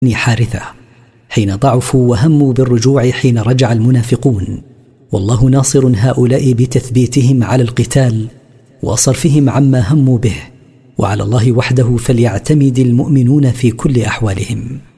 حارثة حين ضعفوا وهموا بالرجوع حين رجع المنافقون، والله ناصر هؤلاء بتثبيتهم على القتال وصرفهم عما هموا به، وعلى الله وحده فليعتمد المؤمنون في كل أحوالهم.